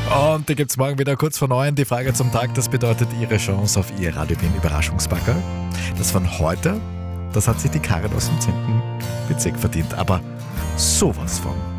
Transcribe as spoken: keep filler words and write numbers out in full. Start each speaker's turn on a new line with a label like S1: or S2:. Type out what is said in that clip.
S1: Und die gibt es morgen wieder kurz vor neun. Die Frage zum Tag, das bedeutet Ihre Chance auf Ihr Radio Wien Überraschungsbagger. Das von heute, das hat sich die Karin aus dem zehnten Bezirk verdient. Aber sowas von.